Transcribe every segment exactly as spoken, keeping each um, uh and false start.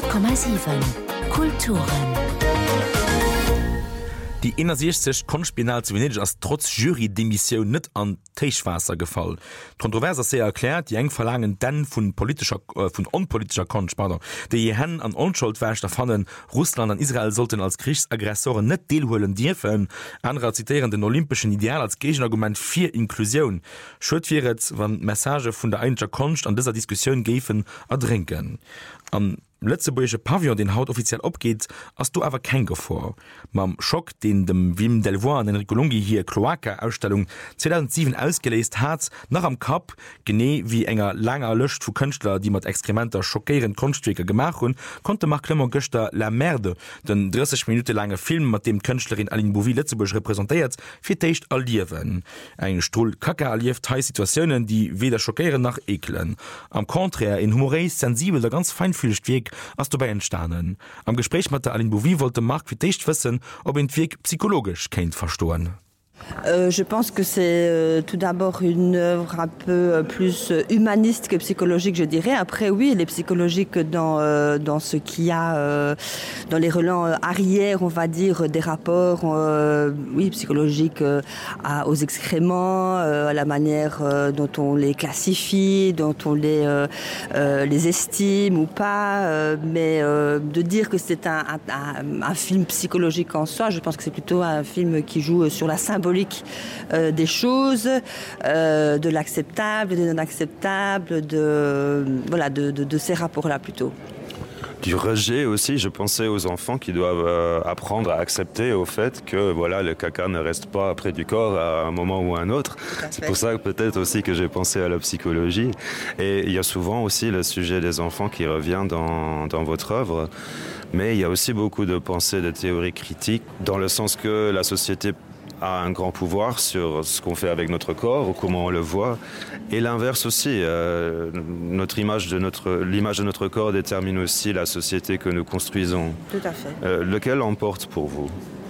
Komma sieben Kulturen. Die innersechzig Konspinal zu Venedig als trotz Jury-Demission net an Teichwasser gefallen. Kontroverser sehr erklärt, die eng verlangen dann von politischer, äh, von unpolitischer Konspinal, die je hen an Unschuldwächter fanden, Russland und Israel sollten als Kriegsaggressoren net deelholen dürfen. Andere zitieren den olympischen Ideal als Gegenargument für Inklusion. Schuld wäre, wenn Message von der einischen Kunst an dieser Diskussion geben, ertrinken. Am Letzteburgische Pavillon, den Haut offiziell abgeht, hast du aber kein Gefahr. Mam Schock, den dem Wim Delvoye an Enrico Lunghi hier Kloaka-Ausstellung zweitausendsieben ausgelesen hat, nach am Kap, gene wie enger langer Löscht für Künstler, die mit Exkrementer schockierend Kunstwerke gemacht haben, konnte Marc Clement Göster La Merde, den dreißig Minuten lange Film, mit dem Künstlerin Aline Bouvier Letzteburg repräsentiert, für Techt erleben. Ein Stuhl Kaka erlebt drei Situationen, die weder schockieren noch ekeln. Am Contraire, in humoreus, sensibel, der ganz feinfühlig Weg, als dabei entstanden. Am Gespräch mit der Aline Bouvier wollte Marc für dich wissen, ob ihn Weg psychologisch kennt verstehen. Euh, je pense que c'est euh, tout d'abord une œuvre un peu euh, plus humaniste que psychologique, je dirais. Après, oui, elle est psychologique dans, euh, dans ce qu'il y a euh, dans les relents euh, arrière, on va dire, des rapports, euh, oui, psychologiques euh, à, aux excréments, euh, à la manière euh, dont on les classifie, dont on les, euh, euh, les estime ou pas. Euh, mais euh, de dire que c'est un, un, un film psychologique en soi, je pense que c'est plutôt un film qui joue sur la symbolique Euh, des choses, euh, de l'acceptable, de non-acceptable, de, voilà, de, de, de ces rapports-là plutôt. Du rejet aussi, je pensais aux enfants qui doivent euh, apprendre à accepter au fait que voilà, le caca ne reste pas près du corps à un moment ou à un autre. C'est pour ça que peut-être aussi que j'ai pensé à la psychologie. Et il y a souvent aussi le sujet des enfants qui revient dans, dans votre œuvre. Mais il y a aussi beaucoup de pensées, de théories critiques, dans le sens que la société a un grand pouvoir sur ce qu'on fait avec notre corps ou comment on le voit, et l'inverse aussi. Euh, notre image de notre, l'image de notre corps détermine aussi la société que nous construisons. Tout à fait. Euh, lequel emporte pour vous ?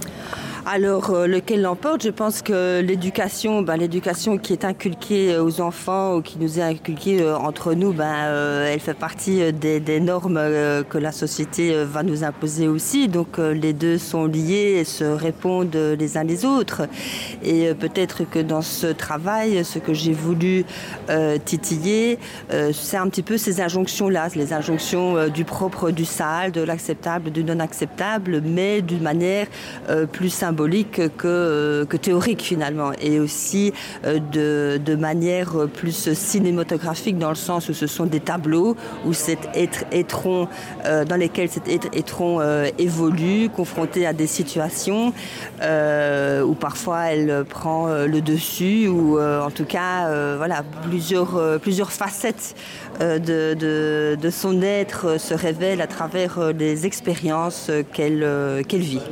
Alors, euh, lequel l'emporte ? Je pense que l'éducation, ben, l'éducation qui est inculquée aux enfants ou qui nous est inculquée euh, entre nous, ben, euh, elle fait partie des, des normes euh, que la société euh, va nous imposer aussi. Donc, euh, les deux sont liés et se répondent les uns les autres. Et euh, peut-être que dans ce travail, ce que j'ai voulu euh, titiller, euh, c'est un petit peu ces injonctions-là, les injonctions euh, du propre, du sale, de l'acceptable, du non-acceptable, mais d'une manière euh, plus symbolique symbolique que, que théorique finalement, et aussi euh, de, de manière plus cinématographique, dans le sens où ce sont des tableaux où cet être étron, euh, dans lesquels cet être étron euh, évolue, confronté à des situations euh, où parfois elle prend euh, le dessus, ou euh, en tout cas euh, voilà, plusieurs, euh, plusieurs facettes euh, de, de, de son être se révèlent à travers euh, les expériences qu'elle, euh, qu'elle vit.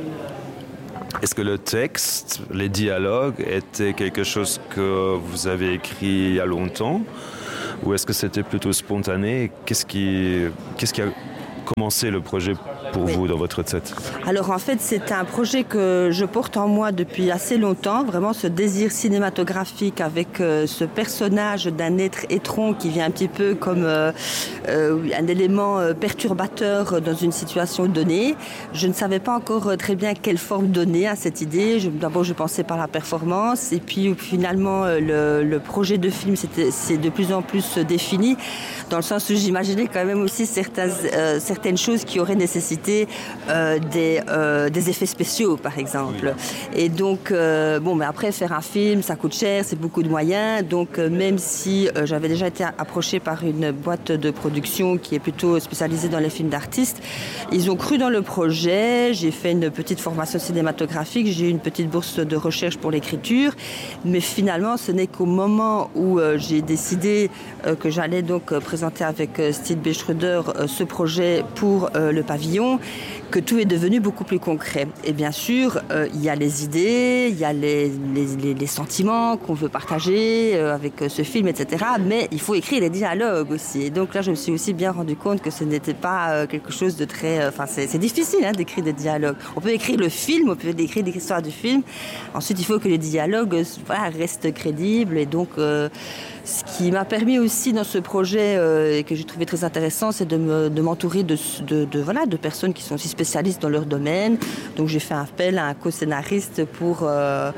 Est-ce que le texte, les dialogues étaient quelque chose que vous avez écrit il y a longtemps, ou est-ce que c'était plutôt spontané ? Qu'est-ce qui, qu'est-ce qui a commencé le projet pour oui. vous dans votre tête ? Alors en fait, c'est un projet que je porte en moi depuis assez longtemps, vraiment ce désir cinématographique avec euh, ce personnage d'un être étron qui vient un petit peu comme euh, euh, un élément euh, perturbateur dans une situation donnée. Je ne savais pas encore euh, très bien quelle forme donner à cette idée. Je, d'abord, je pensais par la performance, et puis finalement, euh, le, le projet de film c'était, c'est de plus en plus défini, dans le sens où j'imaginais quand même aussi certains, euh, certaines choses qui auraient nécessité Euh, des, euh, des effets spéciaux par exemple, oui. Et donc euh, bon, mais après faire un film ça coûte cher, c'est beaucoup de moyens, donc euh, même si euh, j'avais déjà été approchée par une boîte de production qui est plutôt spécialisée dans les films d'artistes, ils ont cru dans le projet. J'ai fait une petite formation cinématographique, j'ai eu une petite bourse de recherche pour l'écriture, mais finalement ce n'est qu'au moment où euh, j'ai décidé euh, que j'allais donc euh, présenter avec euh, Steve B. Schroeder euh, ce projet pour euh, le pavillon, que tout est devenu beaucoup plus concret. Et bien sûr, euh, il y a les idées, il y a les, les, les, les sentiments qu'on veut partager euh, avec euh, ce film, et cetera. Mais il faut écrire les dialogues aussi. Et donc là, je me suis aussi bien rendu compte que ce n'était pas euh, quelque chose de très... Enfin, euh, c'est, c'est difficile hein, d'écrire des dialogues. On peut écrire le film, on peut écrire l'histoire du film. Ensuite, il faut que les dialogues voilà, restent crédibles. Et donc... Euh, Ce qui m'a permis aussi dans ce projet euh, et que j'ai trouvé très intéressant, c'est de, me, de m'entourer de, de, de, voilà, de personnes qui sont aussi spécialistes dans leur domaine. Donc j'ai fait appel à un co-scénariste pour... Euh,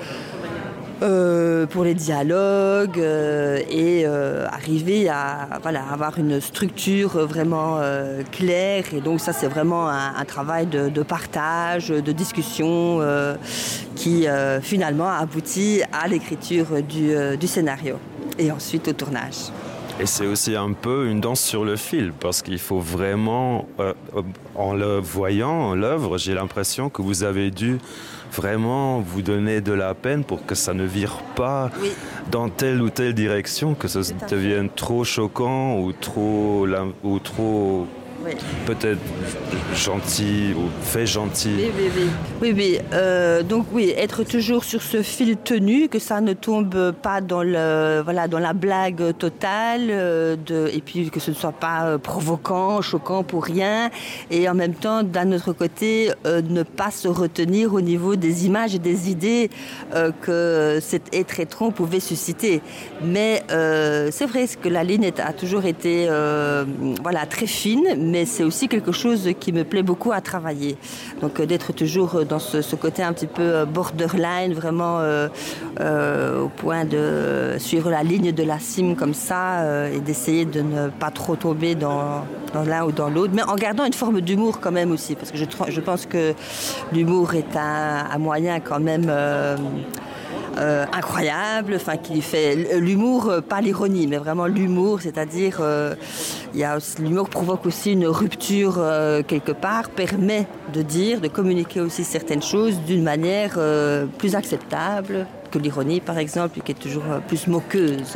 Euh, pour les dialogues euh, et euh, arriver à voilà, avoir une structure vraiment euh, claire. Et donc ça, c'est vraiment un, un travail de, de partage, de discussion euh, qui euh, finalement aboutit à l'écriture du, euh, du scénario et ensuite au tournage. Et c'est aussi un peu une danse sur le fil, parce qu'il faut vraiment, euh, en le voyant, l'œuvre, j'ai l'impression que vous avez dû vraiment vous donner de la peine pour que ça ne vire pas oui. dans telle ou telle direction, que ça devienne trop choquant ou trop, ou trop oui. peut-être gentil ou fait gentil. Oui, oui, oui. oui, oui. Euh, donc oui, être toujours sur ce fil tenu, que ça ne tombe pas dans, le, voilà, dans la blague totale, euh, de, et puis que ce ne soit pas euh, provoquant, choquant pour rien, et en même temps, d'un autre côté, euh, ne pas se retenir au niveau des images et des idées euh, que cet être étron pouvait susciter. Mais euh, c'est vrai que la ligne a toujours été euh, voilà, très fine, mais c'est aussi quelque chose qui me plaît beaucoup à travailler. Donc euh, d'être toujours dans ce, ce côté un petit peu borderline, vraiment euh, euh, au point de suivre la ligne de la cime comme ça euh, et d'essayer de ne pas trop tomber dans, dans l'un ou dans l'autre, mais en gardant une forme d'humour quand même aussi, parce que je, je pense que l'humour est un, un moyen quand même... Euh, Euh, incroyable, enfin qui fait l'humour, euh, pas l'ironie, mais vraiment l'humour, c'est-à-dire euh, y a aussi, l'humour provoque aussi une rupture euh, quelque part, permet de dire, de communiquer aussi certaines choses d'une manière euh, plus acceptable que l'ironie, par exemple, qui est toujours euh, plus moqueuse.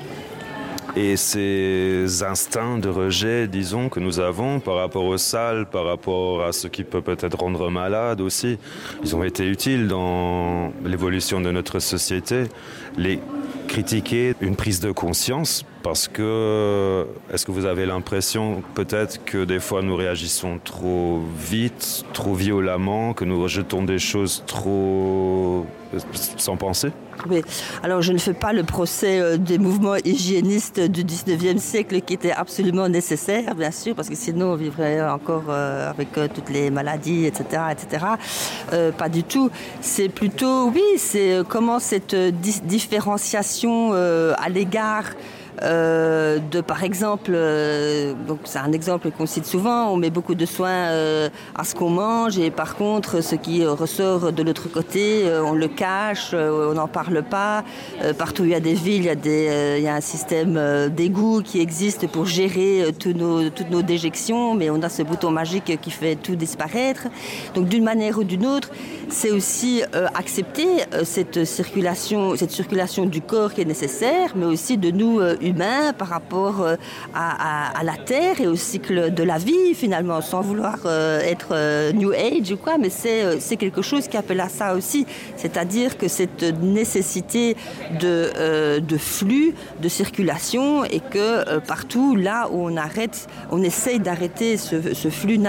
Et ces instincts de rejet, disons, que nous avons par rapport aux salles, par rapport à ce qui peut peut-être rendre malade aussi, ils ont été utiles dans l'évolution de notre société. Les critiquer, une prise de conscience, parce que est-ce que vous avez l'impression peut-être que des fois nous réagissons trop vite, trop violemment, que nous rejetons des choses trop sans penser? Oui, alors je ne fais pas le procès euh, des mouvements hygiénistes du dix-neuvième siècle qui étaient absolument nécessaires, bien sûr, parce que sinon on vivrait encore euh, avec euh, toutes les maladies, et cetera, et cetera. Euh, pas du tout. C'est plutôt, oui, c'est comment cette di- différenciation euh, à l'égard Euh, de par exemple, euh, donc c'est un exemple qu'on cite souvent, on met beaucoup de soin euh, à ce qu'on mange et par contre ce qui ressort de l'autre côté, euh, on le cache, euh, on n'en parle pas. Euh, partout où il y a des villes, il y a, des, euh, il y a un système euh, d'égout qui existe pour gérer euh, tous nos, toutes nos déjections, mais on a ce bouton magique qui fait tout disparaître. Donc d'une manière ou d'une autre, c'est aussi euh, accepter euh, cette circulation, cette circulation du corps qui est nécessaire, mais aussi de nous euh, humain par rapport euh, à, à, à la terre et au cycle de la vie finalement, sans vouloir euh, être euh, New Age ou quoi, mais c'est, euh, c'est quelque chose qui appelle à ça aussi, c'est-à-dire que cette nécessité de, euh, de flux, de circulation et que euh, partout là où on arrête, on essaye d'arrêter ce, ce flux